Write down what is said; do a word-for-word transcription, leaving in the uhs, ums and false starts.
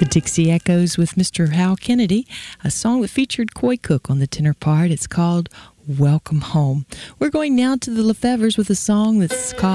The Dixie Echoes with Mister Hal Kennedy, a song that featured Coy Cook on the tenor part. It's called Welcome Home. We're going now to the Lefevres with a song that's called